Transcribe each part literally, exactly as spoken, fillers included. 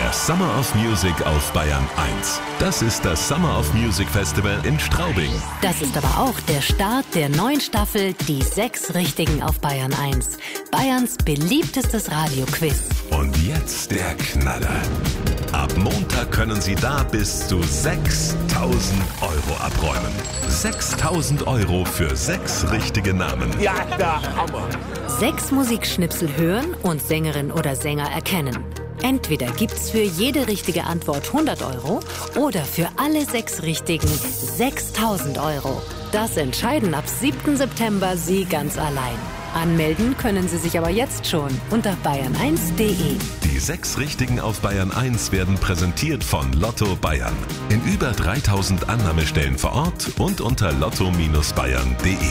Der Summer of Music auf Bayern eins. Das ist das Summer of Music Festival in Straubing. Das ist aber auch der Start der neuen Staffel Die sechs Richtigen auf Bayern eins. Bayerns beliebtestes Radioquiz. Und jetzt der Knaller. Ab Montag können Sie da bis zu sechstausend Euro abräumen. sechstausend Euro für sechs richtige Namen. Ja, der Hammer. Sechs Musikschnipsel hören und Sängerin oder Sänger erkennen. Entweder gibt's für jede richtige Antwort hundert Euro oder für alle sechs Richtigen sechstausend Euro. Das entscheiden ab siebten September Sie ganz allein. Anmelden können Sie sich aber jetzt schon unter bayern eins punkt de. Die sechs Richtigen auf Bayern eins werden präsentiert von Lotto Bayern. In über dreitausend Annahmestellen vor Ort und unter lotto Bindestrich bayern punkt de.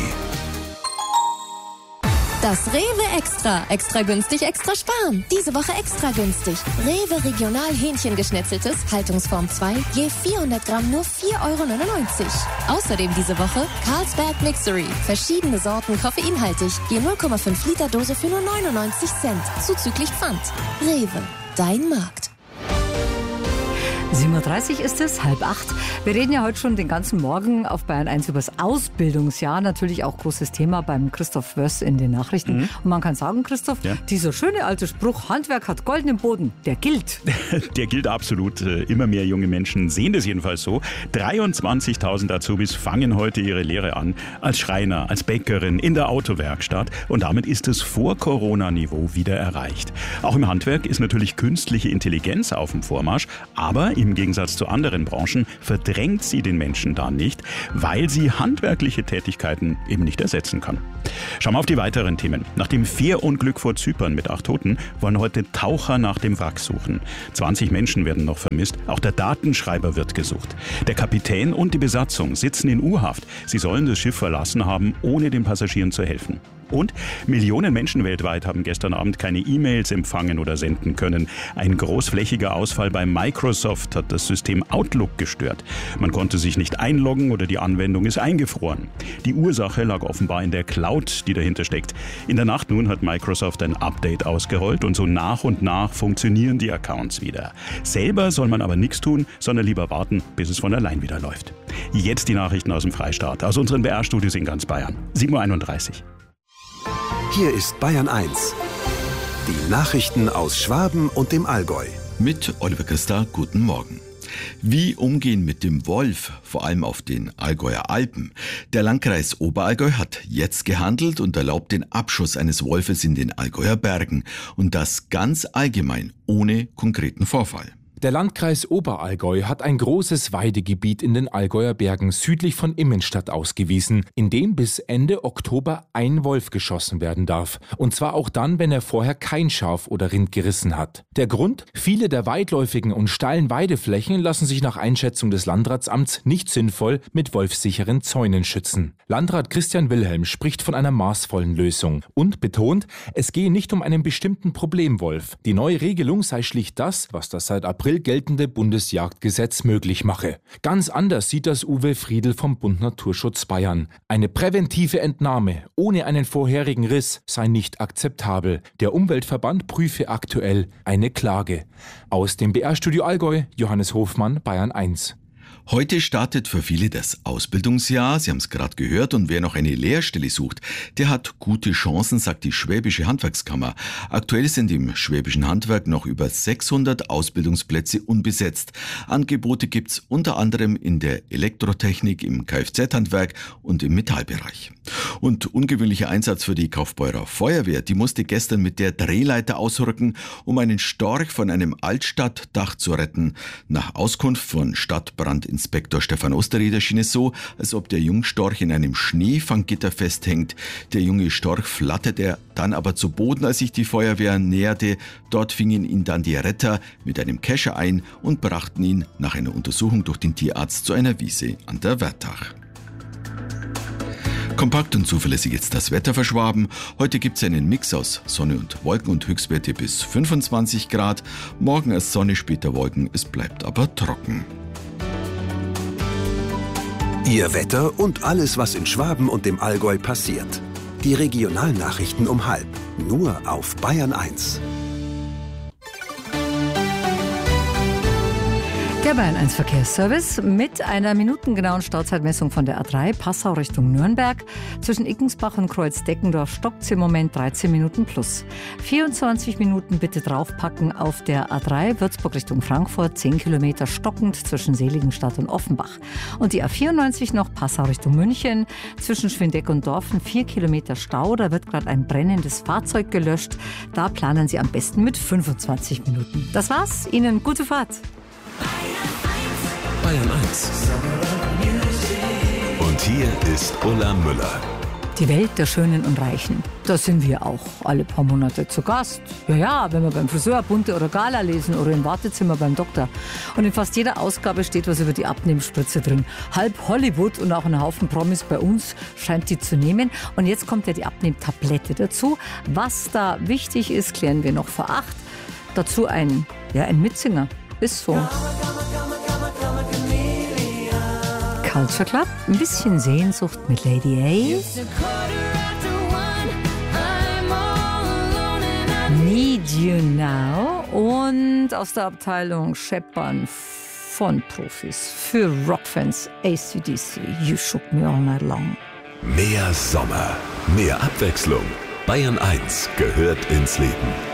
Das Rewe Extra. Extra günstig, extra sparen. Diese Woche extra günstig. Rewe Regional Hähnchengeschnetzeltes, Haltungsform zwei, je vierhundert Gramm nur vier Euro neunundneunzig. Außerdem diese Woche Carlsberg Mixery. Verschiedene Sorten koffeinhaltig, je null Komma fünf Liter Dose für nur neunundneunzig Cent. Zuzüglich Pfand. Rewe, dein Markt. sieben Uhr dreißig ist es, halb acht. Wir reden ja heute schon den ganzen Morgen auf Bayern eins über das Ausbildungsjahr. Natürlich auch großes Thema beim Christoph Wöss in den Nachrichten. Mhm. Und man kann sagen, Christoph, ja. dieser schöne alte Spruch, Handwerk hat goldenen Boden, der gilt. Der gilt absolut. Immer mehr junge Menschen sehen das jedenfalls so. dreiundzwanzigtausend Azubis fangen heute ihre Lehre an. Als Schreiner, als Bäckerin, in der Autowerkstatt. Und damit ist es Vor-Corona-Niveau wieder erreicht. Auch im Handwerk ist natürlich künstliche Intelligenz auf dem Vormarsch. Aber im Gegensatz zu anderen Branchen verdrängt sie den Menschen da nicht, weil sie handwerkliche Tätigkeiten eben nicht ersetzen kann. Schauen wir auf die weiteren Themen. Nach dem Fährunglück vor Zypern mit acht Toten wollen heute Taucher nach dem Wrack suchen. zwanzig Menschen werden noch vermisst. Auch der Datenschreiber wird gesucht. Der Kapitän und die Besatzung sitzen in U-Haft. Sie sollen das Schiff verlassen haben, ohne den Passagieren zu helfen. Und Millionen Menschen weltweit haben gestern Abend keine E-Mails empfangen oder senden können. Ein großflächiger Ausfall bei Microsoft hat das System Outlook gestört. Man konnte sich nicht einloggen oder die Anwendung ist eingefroren. Die Ursache lag offenbar in der Cloud, die dahinter steckt. In der Nacht nun hat Microsoft ein Update ausgerollt und so nach und nach funktionieren die Accounts wieder. Selber soll man aber nichts tun, sondern lieber warten, bis es von allein wieder läuft. Jetzt die Nachrichten aus dem Freistaat, aus unseren B R-Studios in ganz Bayern. sieben Uhr einunddreißig. Hier ist Bayern eins. Die Nachrichten aus Schwaben und dem Allgäu. Mit Oliver Christa, guten Morgen. Wie umgehen mit dem Wolf, vor allem auf den Allgäuer Alpen? Der Landkreis Oberallgäu hat jetzt gehandelt und erlaubt den Abschuss eines Wolfes in den Allgäuer Bergen. Und das ganz allgemein, ohne konkreten Vorfall. Der Landkreis Oberallgäu hat ein großes Weidegebiet in den Allgäuer Bergen südlich von Immenstadt ausgewiesen, in dem bis Ende Oktober ein Wolf geschossen werden darf. Und zwar auch dann, wenn er vorher kein Schaf oder Rind gerissen hat. Der Grund? Viele der weitläufigen und steilen Weideflächen lassen sich nach Einschätzung des Landratsamts nicht sinnvoll mit wolfsicheren Zäunen schützen. Landrat Christian Wilhelm spricht von einer maßvollen Lösung und betont, es gehe nicht um einen bestimmten Problemwolf. Die neue Regelung sei schlicht das, was das seit April geltende Bundesjagdgesetz möglich mache. Ganz anders sieht das Uwe Friedl vom Bund Naturschutz Bayern. Eine präventive Entnahme ohne einen vorherigen Riss sei nicht akzeptabel. Der Umweltverband prüfe aktuell eine Klage. Aus dem B R-Studio Allgäu, Johannes Hofmann, Bayern eins. Heute startet für viele das Ausbildungsjahr, Sie haben es gerade gehört, und wer noch eine Lehrstelle sucht, der hat gute Chancen, sagt die Schwäbische Handwerkskammer. Aktuell sind im schwäbischen Handwerk noch über sechshundert Ausbildungsplätze unbesetzt. Angebote gibt's unter anderem in der Elektrotechnik, im Kfz-Handwerk und im Metallbereich. Und ungewöhnlicher Einsatz für die Kaufbeurer Feuerwehr, die musste gestern mit der Drehleiter ausrücken, um einen Storch von einem Altstadtdach zu retten. Nach Auskunft von Stadtbrandinspektor Stefan Osterrieder schien es so, als ob der Jungstorch in einem Schneefanggitter festhängt. Der junge Storch flatterte dann aber zu Boden, als sich die Feuerwehr näherte. Dort fingen ihn dann die Retter mit einem Kescher ein und brachten ihn nach einer Untersuchung durch den Tierarzt zu einer Wiese an der Wertach. Kompakt und zuverlässig jetzt das Wetter für Schwaben. Heute gibt es einen Mix aus Sonne und Wolken und Höchstwerte bis fünfundzwanzig Grad. Morgen erst Sonne, später Wolken, es bleibt aber trocken. Ihr Wetter und alles, was in Schwaben und dem Allgäu passiert. Die Regionalnachrichten um halb. Nur auf Bayern eins. Der Bayern eins Verkehrsservice mit einer minutengenauen Stauzeitmessung von der A drei Passau Richtung Nürnberg. Zwischen Ickensbach und Kreuz-Deckendorf stockt es im Moment dreizehn Minuten plus. vierundzwanzig Minuten bitte draufpacken auf der A drei Würzburg Richtung Frankfurt, zehn Kilometer stockend zwischen Seligenstadt und Offenbach. Und die A vierundneunzig noch Passau Richtung München, zwischen Schwindeck und Dorfen vier Kilometer Stau. Da wird gerade ein brennendes Fahrzeug gelöscht. Da planen Sie am besten mit fünfundzwanzig Minuten. Das war's, Ihnen gute Fahrt. Bayern eins. Und hier ist Ulla Müller. Die Welt der Schönen und Reichen. Da sind wir auch alle paar Monate zu Gast. Ja, ja, wenn wir beim Friseur Bunte oder Gala lesen oder im Wartezimmer beim Doktor. Und in fast jeder Ausgabe steht was über die Abnehmspritze drin. Halb Hollywood und auch ein Haufen Promis bei uns scheint die zu nehmen. Und jetzt kommt ja die Abnehmtablette dazu. Was da wichtig ist, klären wir noch vor acht. Dazu ein, ja, ein Mitsinger. Ist so. Culture Club, ein bisschen Sehnsucht mit Lady A. Need You Now und aus der Abteilung Scheppern von Profis für Rockfans A C D C, You Shook Me All Night Long. Mehr Sommer, mehr Abwechslung. Bayern eins gehört ins Leben.